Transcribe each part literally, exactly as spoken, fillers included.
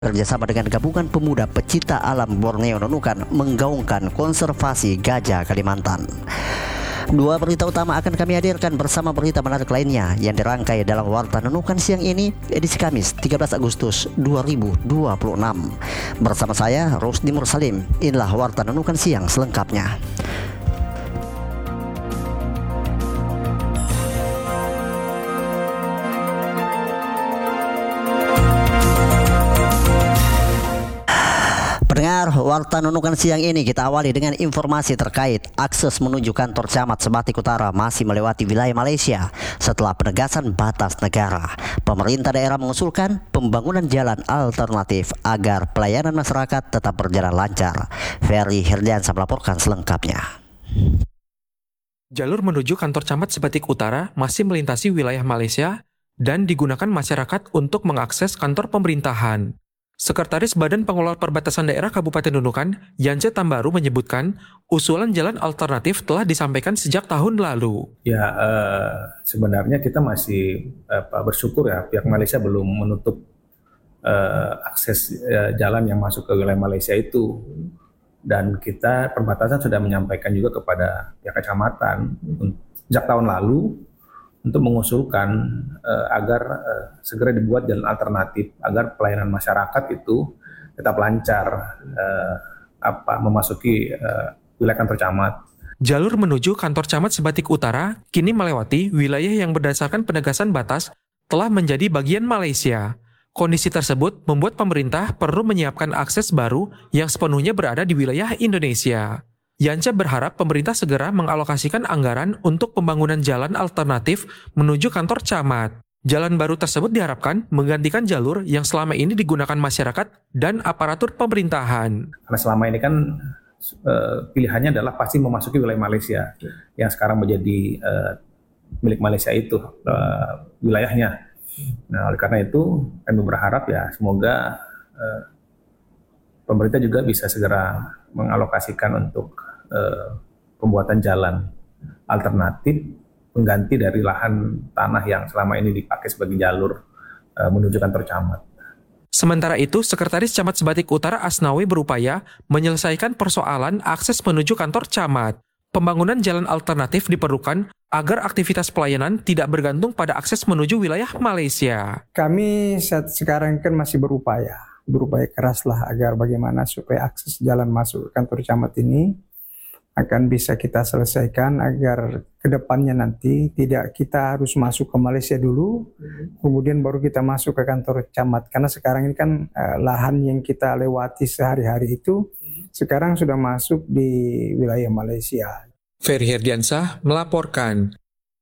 Kerjasama dengan Gabungan Pemuda Pecinta Alam Borneo Nunukan menggaungkan konservasi gajah Kalimantan. Dua berita utama akan kami hadirkan bersama berita menarik lainnya yang dirangkai dalam Warta Nunukan siang ini, edisi Kamis tiga belas Agustus dua ribu dua puluh enam. Bersama saya Rusdi Mursalim, inilah Warta Nunukan siang selengkapnya. Pendengar, Warta Nunukan siang ini kita awali dengan informasi terkait akses menuju kantor Camat Sebatik Utara masih melewati wilayah Malaysia setelah penegasan batas negara. Pemerintah daerah mengusulkan pembangunan jalan alternatif agar pelayanan masyarakat tetap berjalan lancar. Ferry Herdiansa melaporkan selengkapnya. Jalur menuju kantor Camat Sebatik Utara masih melintasi wilayah Malaysia dan digunakan masyarakat untuk mengakses kantor pemerintahan. Sekretaris Badan Pengelola Perbatasan Daerah Kabupaten Nunukan, Yance Tambaru menyebutkan, usulan jalan alternatif telah disampaikan sejak tahun lalu. Ya, eh, sebenarnya kita masih eh, bersyukur ya, pihak Malaysia belum menutup eh, akses eh, jalan yang masuk ke wilayah Malaysia itu. Dan kita perbatasan sudah menyampaikan juga kepada pihak kecamatan sejak tahun lalu untuk mengusulkan uh, agar uh, segera dibuat jalan alternatif agar pelayanan masyarakat itu tetap lancar uh, apa memasuki uh, wilayah kantor camat. Jalur menuju kantor Camat Sebatik Utara kini melewati wilayah yang berdasarkan penegasan batas telah menjadi bagian Malaysia. Kondisi tersebut membuat pemerintah perlu menyiapkan akses baru yang sepenuhnya berada di wilayah Indonesia. Yance berharap pemerintah segera mengalokasikan anggaran untuk pembangunan jalan alternatif menuju kantor camat. Jalan baru tersebut diharapkan menggantikan jalur yang selama ini digunakan masyarakat dan aparatur pemerintahan. Karena selama ini kan uh, pilihannya adalah pasti memasuki wilayah Malaysia yang sekarang menjadi uh, milik Malaysia itu uh, wilayahnya. Nah, oleh karena itu kami berharap ya semoga uh, pemerintah juga bisa segera mengalokasikan untuk uh, pembuatan jalan alternatif pengganti dari lahan tanah yang selama ini dipakai sebagai jalur uh, menuju kantor camat. Sementara itu, Sekretaris Camat Sebatik Utara Asnawi berupaya menyelesaikan persoalan akses menuju kantor camat. Pembangunan jalan alternatif diperlukan agar aktivitas pelayanan tidak bergantung pada akses menuju wilayah Malaysia. Kami saat sekarang kan masih berupaya. berupaya keraslah agar bagaimana supaya akses jalan masuk ke kantor camat ini akan bisa kita selesaikan agar kedepannya nanti tidak kita harus masuk ke Malaysia dulu, kemudian baru kita masuk ke kantor camat. Karena sekarang ini kan eh, lahan yang kita lewati sehari-hari itu sekarang sudah masuk di wilayah Malaysia. Ferry Herdiansa melaporkan.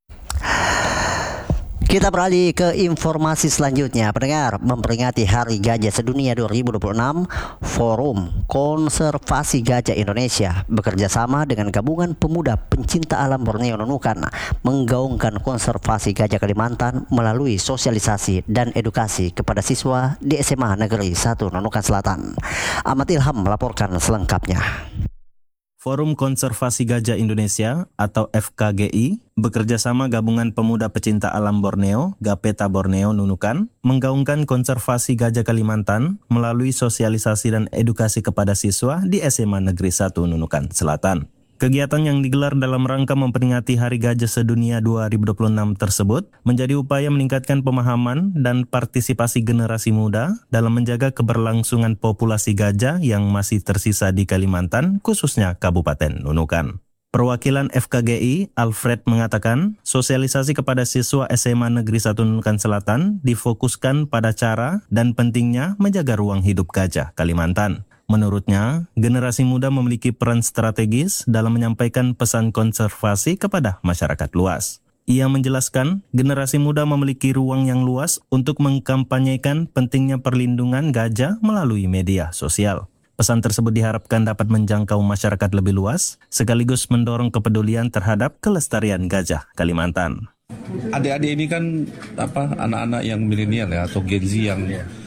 Kita beralih ke informasi selanjutnya. Pendengar, memperingati Hari Gajah Sedunia dua ribu dua puluh enam, Forum Konservasi Gajah Indonesia bekerjasama dengan Gabungan Pemuda Pencinta Alam Borneo Nunukan menggaungkan konservasi gajah Kalimantan melalui sosialisasi dan edukasi kepada siswa di S M A Negeri satu Nunukan Selatan. Ahmad Ilham melaporkan selengkapnya. Forum Konservasi Gajah Indonesia atau F K G I bekerjasama Gabungan Pemuda Pecinta Alam Borneo, Gapeta Borneo Nunukan, menggaungkan konservasi gajah Kalimantan melalui sosialisasi dan edukasi kepada siswa di S M A Negeri satu Nunukan Selatan. Kegiatan yang digelar dalam rangka memperingati Hari Gajah Sedunia dua ribu dua puluh enam tersebut menjadi upaya meningkatkan pemahaman dan partisipasi generasi muda dalam menjaga keberlangsungan populasi gajah yang masih tersisa di Kalimantan, khususnya Kabupaten Nunukan. Perwakilan F K G I, Alfred, mengatakan sosialisasi kepada siswa S M A Negeri satu Nunukan Selatan difokuskan pada cara dan pentingnya menjaga ruang hidup gajah Kalimantan. Menurutnya, generasi muda memiliki peran strategis dalam menyampaikan pesan konservasi kepada masyarakat luas. Ia menjelaskan, generasi muda memiliki ruang yang luas untuk mengkampanyekan pentingnya perlindungan gajah melalui media sosial. Pesan tersebut diharapkan dapat menjangkau masyarakat lebih luas, sekaligus mendorong kepedulian terhadap kelestarian gajah Kalimantan. Adik-adik ini kan apa anak-anak yang milenial ya atau Gen Z yang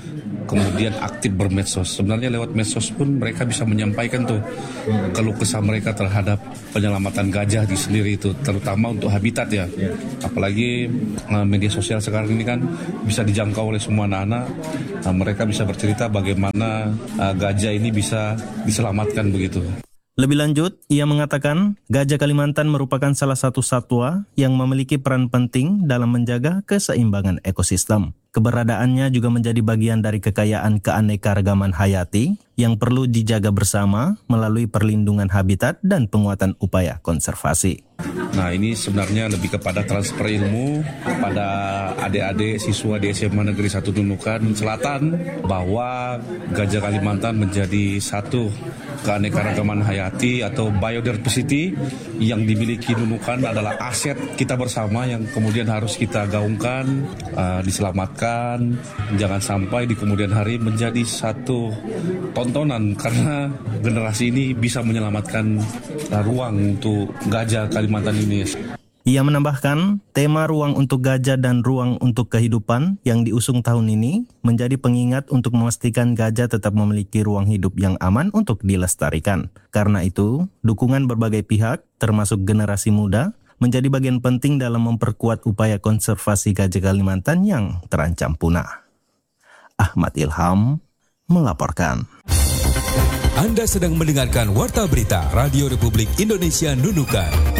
kemudian aktif bermedsos. Sebenarnya lewat medsos pun mereka bisa menyampaikan tuh keluh kesah mereka terhadap penyelamatan gajah di sendiri itu, terutama untuk habitat ya. Apalagi uh, media sosial sekarang ini kan bisa dijangkau oleh semua anak-anak. Uh, mereka bisa bercerita bagaimana uh, gajah ini bisa diselamatkan begitu. Lebih lanjut, ia mengatakan gajah Kalimantan merupakan salah satu satwa yang memiliki peran penting dalam menjaga keseimbangan ekosistem. Keberadaannya juga menjadi bagian dari kekayaan keanekaragaman hayati yang perlu dijaga bersama melalui perlindungan habitat dan penguatan upaya konservasi. Nah, ini sebenarnya lebih kepada transfer ilmu kepada adik-adik siswa di S M A Negeri satu Nunukan Selatan bahwa gajah Kalimantan menjadi satu keanekaragaman hayati atau biodiversity yang dimiliki Nunukan adalah aset kita bersama yang kemudian harus kita gaungkan, uh, diselamatkan, jangan sampai di kemudian hari menjadi satu tontonan karena generasi ini bisa menyelamatkan uh, ruang untuk gajah Kalimantan ini. Ia menambahkan, tema ruang untuk gajah dan ruang untuk kehidupan yang diusung tahun ini menjadi pengingat untuk memastikan gajah tetap memiliki ruang hidup yang aman untuk dilestarikan. Karena itu, dukungan berbagai pihak, termasuk generasi muda, menjadi bagian penting dalam memperkuat upaya konservasi gajah Kalimantan yang terancam punah. Ahmad Ilham melaporkan. Anda sedang mendengarkan Warta Berita Radio Republik Indonesia Nunukan.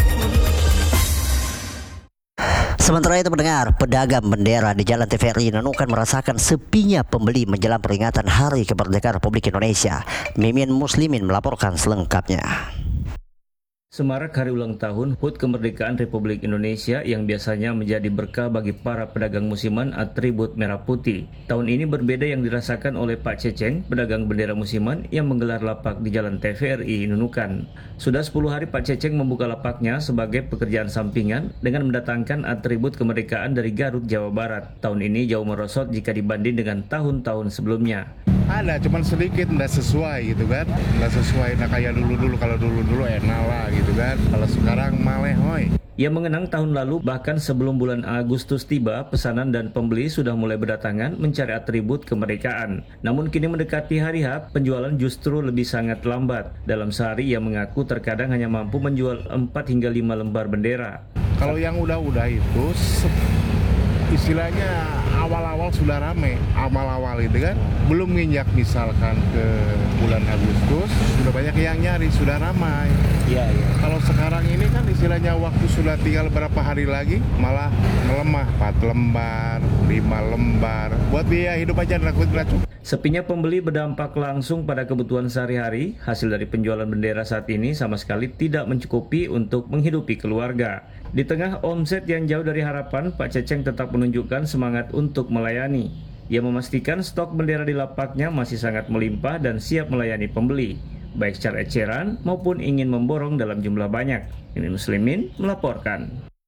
Sementara itu mendengar, pedagang bendera di Jalan T V R I Nunukan merasakan sepinya pembeli menjelang peringatan Hari Kemerdekaan Republik Indonesia. Mimin Muslimin melaporkan selengkapnya. Semarak hari ulang tahun H U T Kemerdekaan Republik Indonesia yang biasanya menjadi berkah bagi para pedagang musiman atribut merah putih. Tahun ini berbeda yang dirasakan oleh Pak Ceceng, pedagang bendera musiman yang menggelar lapak di Jalan T V R I Nunukan. Sudah sepuluh hari Pak Ceceng membuka lapaknya sebagai pekerjaan sampingan dengan mendatangkan atribut kemerdekaan dari Garut, Jawa Barat. Tahun ini jauh merosot jika dibanding dengan tahun-tahun sebelumnya. Ada, cuman sedikit nggak sesuai gitu kan, nggak sesuai. Nah kayak dulu-dulu, kalau dulu-dulu enak lah gitu kan, kalau sekarang maleh hoy. Ia mengenang tahun lalu bahkan sebelum bulan Agustus tiba, pesanan dan pembeli sudah mulai berdatangan mencari atribut kemerdekaan. Namun kini mendekati hari H, penjualan justru lebih sangat lambat. Dalam sehari ia mengaku terkadang hanya mampu menjual empat hingga lima lembar bendera. Kalau yang udah-udah itu istilahnya awal-awal sudah rame, awal-awal itu kan, belum nginjak misalkan ke bulan Agustus, sudah banyak yang nyari, sudah ramai. Iya, iya. Kalau sekarang ini kan istilahnya waktu sudah tinggal berapa hari lagi, malah melemah, empat lembar, lima lembar, buat biaya hidup aja rakut-rakut. Sepinya pembeli berdampak langsung pada kebutuhan sehari-hari. Hasil dari penjualan bendera saat ini sama sekali tidak mencukupi untuk menghidupi keluarga. Di tengah omset yang jauh dari harapan, Pak Ceceng tetap menunjukkan semangat untuk melayani. Ia memastikan stok bendera di lapaknya masih sangat melimpah dan siap melayani pembeli, baik secara eceran maupun ingin memborong dalam jumlah banyak. Mimin Muslimin melaporkan.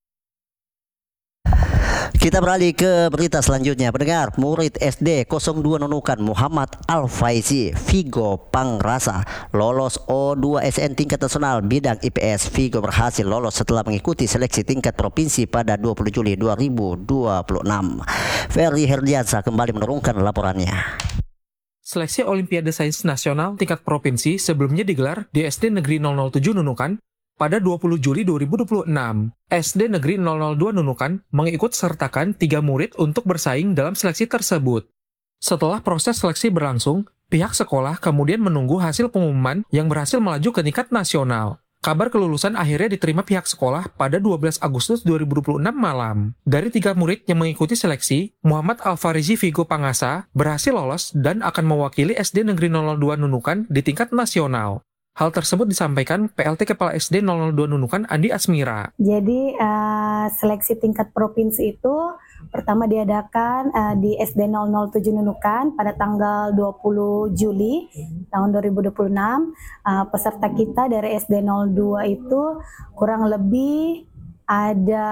Kita beralih ke berita selanjutnya. Pendengar, murid S D nol dua Nunukan Muhammad Al-Faizi Vigo Pangrasa lolos O dua S N tingkat nasional bidang I P S. Vigo berhasil lolos setelah mengikuti seleksi tingkat provinsi pada dua puluh Juli dua ribu dua puluh enam. Ferry Herdiansa kembali menurunkan laporannya. Seleksi Olimpiade Sains Nasional tingkat provinsi sebelumnya digelar di S D Negeri nol nol tujuh Nunukan pada dua puluh Juli dua ribu dua puluh enam. S D Negeri nol nol dua Nunukan mengikut sertakan tiga murid untuk bersaing dalam seleksi tersebut. Setelah proses seleksi berlangsung, pihak sekolah kemudian menunggu hasil pengumuman yang berhasil melaju ke tingkat nasional. Kabar kelulusan akhirnya diterima pihak sekolah pada dua belas Agustus dua ribu dua puluh enam malam. Dari tiga murid yang mengikuti seleksi, Muhammad Al-Farizi Vigo Pangasa berhasil lolos dan akan mewakili S D Negeri nol nol dua Nunukan di tingkat nasional. Hal tersebut disampaikan P L T Kepala S D nol nol dua Nunukan Andi Asmira. Jadi uh, seleksi tingkat provinsi itu pertama diadakan uh, di S D nol nol tujuh Nunukan pada tanggal dua puluh Juli tahun dua ribu dua puluh enam. Uh, peserta kita dari S D nol dua itu kurang lebih ada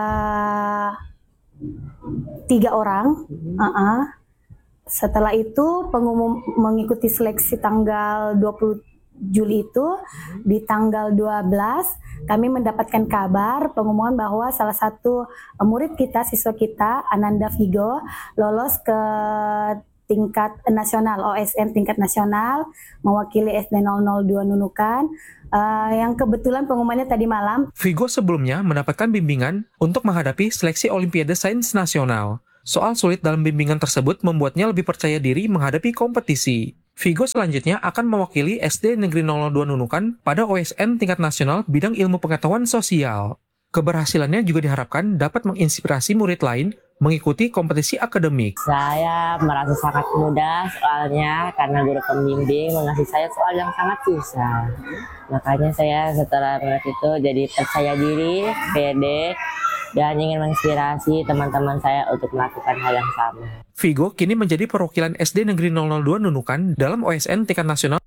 tiga orang. Uh-uh. Setelah itu pengumum mengikuti seleksi tanggal dua puluh Juli itu, di tanggal dua belas kami mendapatkan kabar pengumuman bahwa salah satu murid kita, siswa kita, Ananda Vigo, lolos ke tingkat nasional, O S N tingkat nasional, mewakili S D nol nol dua Nunukan, uh, yang kebetulan pengumumannya tadi malam. Vigo sebelumnya mendapatkan bimbingan untuk menghadapi seleksi Olimpiade Sains Nasional. Soal sulit dalam bimbingan tersebut membuatnya lebih percaya diri menghadapi kompetisi. Vigo selanjutnya akan mewakili S D Negeri nol nol dua Nunukan pada O S N tingkat nasional bidang ilmu pengetahuan sosial. Keberhasilannya juga diharapkan dapat menginspirasi murid lain mengikuti kompetisi akademik. Saya merasa sangat mudah soalnya karena guru pembimbing mengasih saya soal yang sangat susah. Makanya saya setelah melihat itu jadi percaya diri, pede, dan ingin menginspirasi teman-teman saya untuk melakukan hal yang sama. Vigo kini menjadi perwakilan S D Negeri nol nol dua Nunukan dalam O S N tingkat nasional